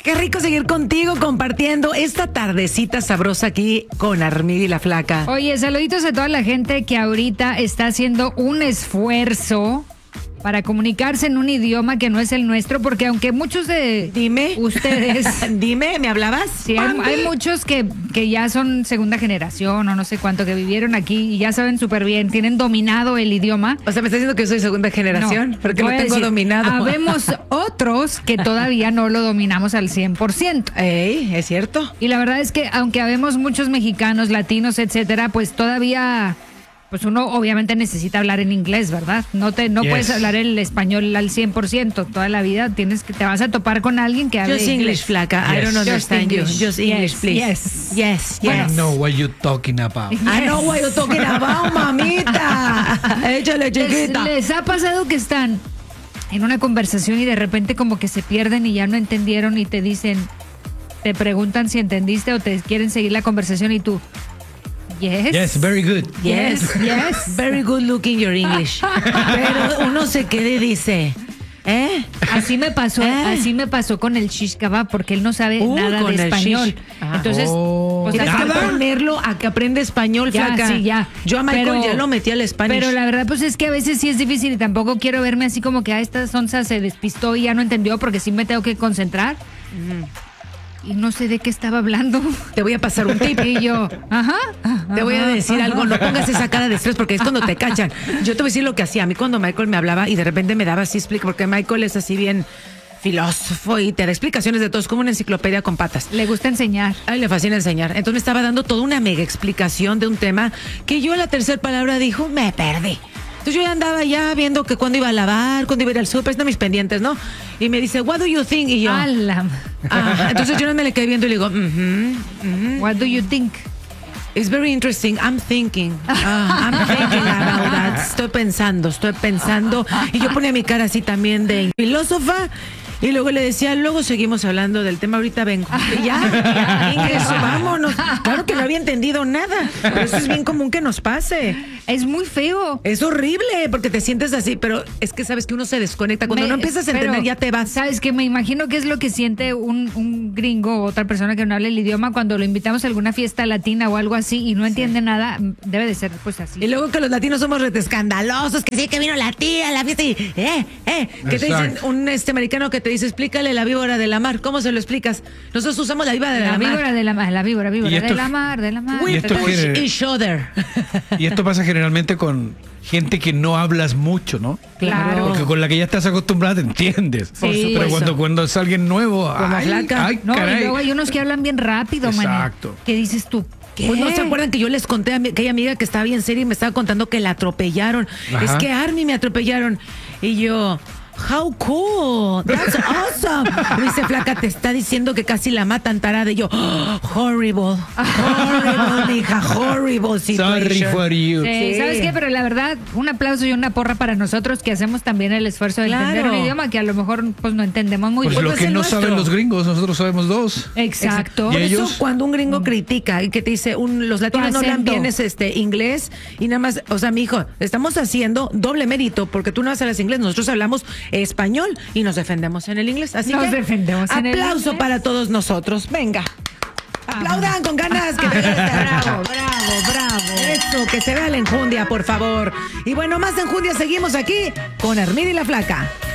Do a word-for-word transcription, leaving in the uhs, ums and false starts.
qué rico seguir contigo compartiendo esta tardecita sabrosa aquí con Armida y la Flaca. Oye, saluditos a toda la gente que ahorita está haciendo un esfuerzo para comunicarse en un idioma que no es el nuestro, porque aunque muchos de Dime. ustedes... Dime, ¿me hablabas? Sí, hay, hay muchos que, que ya son segunda generación o no sé cuánto, que vivieron aquí y ya saben súper bien, tienen dominado el idioma. O sea, ¿me estás diciendo que soy segunda generación? No, porque lo voy a tengo decir, dominado. Habemos otros que todavía no lo dominamos al cien por ciento. Ey, ¿es cierto? Y la verdad es que aunque habemos muchos mexicanos, latinos, etcétera, pues todavía... Pues uno obviamente necesita hablar en inglés, ¿verdad? No te no Yes. puedes hablar el español al cien por ciento toda la vida. Tienes que te vas a topar con alguien que hable Just English, inglés. Flaca. I Yes. don't Just understand you. English. Just English, Yes, please. yes. Yes, I yes. know what you're talking about. I know what you're talking about, mamita. Échale, Les, chiquita. les ha pasado que están en una conversación y de repente como que se pierden y ya no entendieron y te dicen, te preguntan si entendiste o te quieren seguir la conversación y tú, yes. Yes, very good. Yes, Yes. Very good looking your English. Pero uno se queda y dice, ¿eh? Así me pasó, Eh. así me pasó con el shish kebab porque él no sabe Uh, nada con de el español. shish. Ah. Entonces, Oh. pues, Tienes así que me- ponerlo a que aprenda español, Ya, Flaca. sí, ya. Yo a Michael Pero- ya lo metí al español. Pero la verdad, pues es que a veces sí es difícil y tampoco quiero verme así como que a esta sonza se despistó y ya no entendió porque sí me tengo que concentrar. Y no sé de qué estaba hablando. Te voy a pasar un tip. Y yo, ajá. Te voy a ajá, decir ajá. algo, no pongas esa cara de estrés porque es cuando te cachan. Yo te voy a decir lo que hacía. A mí cuando Michael me hablaba y de repente me daba así explica, porque Michael es así bien filósofo y te da explicaciones de todo, es como una enciclopedia con patas. Le gusta enseñar. A él le fascina enseñar. Entonces me estaba dando toda una mega explicación de un tema que yo a la tercera palabra dijo, me perdí. Entonces yo ya andaba ya viendo que cuando iba a lavar, cuando iba a ir al súper, están mis pendientes, ¿no? Y me dice, what do you think? Y yo, Ala. ah, entonces yo no me le quedé viendo y le digo, mhm, mhm. What do you think? It's very interesting. I'm thinking. Ah, I'm thinking about that. Estoy pensando, estoy pensando. Y yo ponía mi cara así también de filósofa. Y luego le decía, luego seguimos hablando del tema, ahorita vengo. Y ya, ya, ingreso, vámonos. Claro que no había entendido nada. Pero eso es bien común que nos pase. Es muy feo. Es horrible porque te sientes así, pero es que sabes que uno se desconecta. Cuando Me- no empiezas a entender, pero, ya te vas. Sabes que me imagino que es lo que siente un, un gringo o otra persona que no habla el idioma cuando lo invitamos a alguna fiesta latina o algo así y no entiende nada. Debe de ser pues así. Y luego que los latinos somos rete escandalosos, que sí, que vino la tía a la fiesta y, eh, eh, que te dicen Exacto. un este americano que te dice, explícale la víbora de la mar. ¿Cómo se lo explicas? Nosotros usamos la víbora de la, La mar. víbora de la mar, la víbora, víbora, Y esto- de la mar, de la mar. We Y esto push quiere- each other. Y esto pasa generalmente con gente que no hablas mucho, ¿no? Claro. Porque con la que ya estás acostumbrada te entiendes. Por supuesto. Pero cuando, cuando es alguien nuevo, Como ay, Flaca. ay, No, y caray. luego hay unos que hablan bien rápido, man. Exacto. ¿Qué dices tú? ¿Qué? Pues no se acuerdan que yo les conté a mi, aquella amiga que estaba bien seria y me estaba contando que la atropellaron. Ajá. Es que Army me atropellaron. Y yo, how cool, that's awesome. Me dice, Flaca, te está diciendo que casi la matan tarada. Y yo, oh, horrible, horrible, mija, horrible situation. Sorry for you. Sí, Sí. ¿sabes qué? Pero la verdad, un aplauso y una porra para nosotros que hacemos también el esfuerzo de entender Claro. un idioma que a lo mejor pues no entendemos muy Pues bien. lo pues que el no nuestro. saben los gringos, nosotros sabemos dos. Exacto. ¿Y Por ellos? eso cuando un gringo critica y que te dice, un, los latinos no hablan acento. bien es este inglés y nada más, o sea, mi hijo, estamos haciendo doble mérito porque tú no hablas inglés, nosotros hablamos español y nos defendemos en el inglés. Así Nos que defendemos en el aplauso inglés. para todos nosotros. Venga. Aplaudan con ganas que te Bravo, bravo, bravo. Eso, que se vea la enjundia, por favor. Y bueno, más enjundia seguimos aquí con Armida y la Flaca.